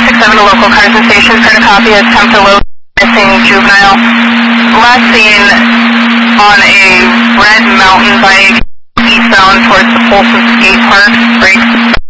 967 to local Carson Station. Try to copy a attempt to load missing juvenile. Last seen on a red mountain bike eastbound towards the Folsom Skate Park. Break.